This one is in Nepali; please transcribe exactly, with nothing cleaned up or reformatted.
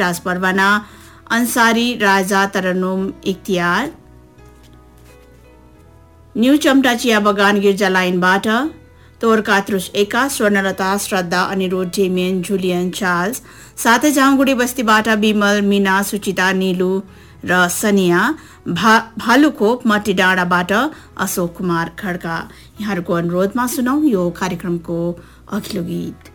राज परवाना अन्सारी राजा तरन्नुम इख्तियार न्यू चम्टा चिया बगान गिर्जा लाइनबाट तोर कात्रुस एका स्वर्णलता श्रद्धा अनिरुद्ध जेमियन जुलियन चार्ल्स साथै झाउँगुडी बस्तीबाट विमल मीना सुचिता नीलु र सनिया भा, भालुखोप मटी डाँडाबाट अशोक कुमार खड्का। यहाँहरूको अनुरोधमा सुनौ यो कार्यक्रमको अघिल्लो गीत।